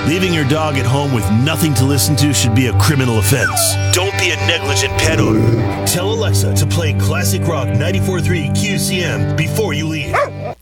Leaving your dog at home with nothing to listen to should be a criminal offense. Don't be a negligent pet owner. Tell Alexa to play Classic Rock 94.3 QCM before you leave.